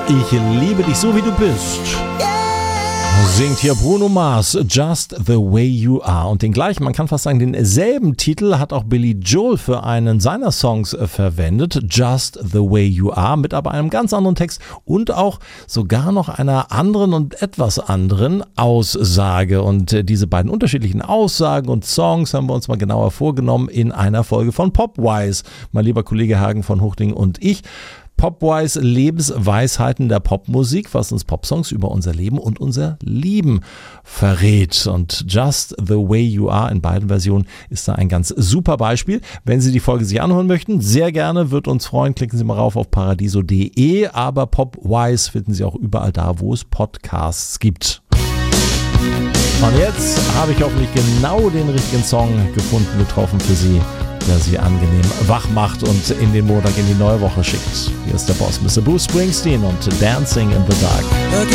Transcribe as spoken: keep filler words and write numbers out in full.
Ich liebe dich so wie du bist. Singt hier Bruno Mars, Just the Way You Are. Und den gleichen, man kann fast sagen, denselben Titel hat auch Billy Joel für einen seiner Songs verwendet, Just the Way You Are, mit aber einem ganz anderen Text und auch sogar noch einer anderen und etwas anderen Aussage. Und diese beiden unterschiedlichen Aussagen und Songs haben wir uns mal genauer vorgenommen in einer Folge von Popwise. Mein lieber Kollege Hagen von Hochding und ich. Popwise, Lebensweisheiten der Popmusik, was uns Popsongs über unser Leben und unser Lieben verrät. Und Just the Way You Are in beiden Versionen ist da ein ganz super Beispiel. Wenn Sie die Folge sich anhören möchten, sehr gerne, wird uns freuen. Klicken Sie mal rauf auf paradiso punkt de, aber Popwise finden Sie auch überall da, wo es Podcasts gibt. Und jetzt habe ich hoffentlich genau den richtigen Song gefunden, getroffen für Sie, der Sie angenehm wach macht und in den Montag, in die neue Woche schickt. Hier ist der Boss, Mister Bruce Springsteen und Dancing in the Dark.